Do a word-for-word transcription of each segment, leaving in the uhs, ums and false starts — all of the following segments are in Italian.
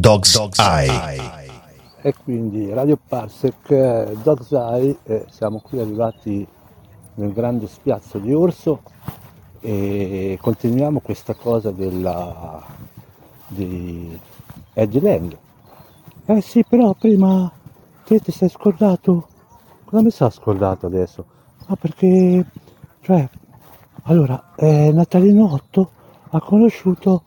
Dog's Eye. E quindi Radio Parsec, eh, Dog's Eye, eh, siamo qui arrivati nel grande spiazzo di Orso e continuiamo questa cosa della di Eddie Lang. Eh sì, però prima te ti sei scordato. Cosa mi sa scordato adesso? Ah, perché, cioè, allora, eh, Natalino otto ha conosciuto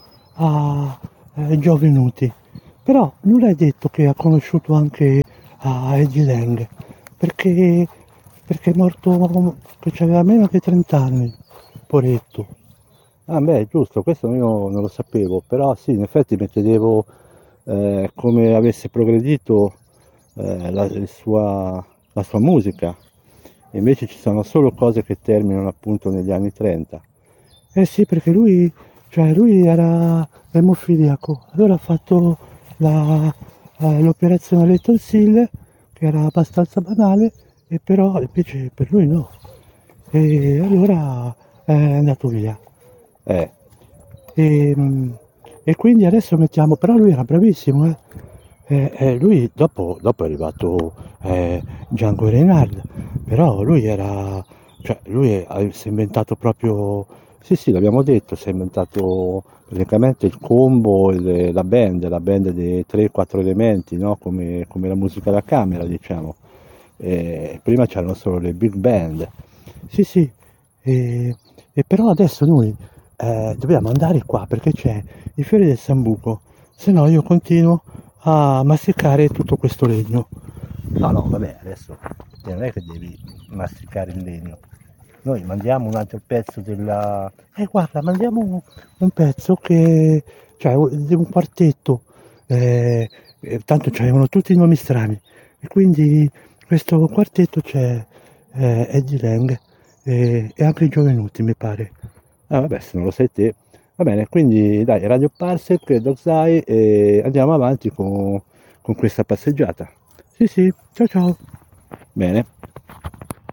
a eh, Giovenuti, però non è detto che ha conosciuto anche a Eddie Lang, perché, perché è morto che aveva meno che trenta anni, poretto. Ah beh, giusto, questo io non lo sapevo, però sì, in effetti mi chiedevo eh, come avesse progredito eh, la, il sua, la sua musica. E invece ci sono solo cose che terminano appunto negli anni trenta. Eh sì, perché lui, cioè lui era emofiliaco, allora ha fatto la, eh, l'operazione alle tonsille, che era abbastanza banale, e però invece per lui no. E allora è andato via. Eh. E, mm, e quindi adesso mettiamo, però lui era bravissimo, eh. Eh, eh, lui dopo, dopo è arrivato eh, Django Reinhardt, però lui era, cioè lui è- si è inventato proprio, sì sì l'abbiamo detto, si è inventato praticamente il combo, il- la band, la band dei tre quattro elementi, no? Come, come la musica da camera diciamo. Eh, prima c'erano solo le big band, sì sì, e, e però adesso noi eh, dobbiamo andare qua perché c'è il fiore del sambuco, se no io continuo a masticare tutto questo legno. No, no, vabbè, adesso non è che devi masticare il legno. Noi mandiamo un altro pezzo della... Eh, guarda, mandiamo un, un pezzo che... cioè di un quartetto, eh, eh, tanto c'avevano tutti i nomi strani. E quindi questo quartetto c'è eh, Eddie Lang e, e anche i Giovenuti, mi pare. Ah, vabbè, se non lo sai te. Va bene, quindi dai, Radio Parsec, Dog's Eye e andiamo avanti con, con questa passeggiata. Sì, sì, ciao ciao. Bene.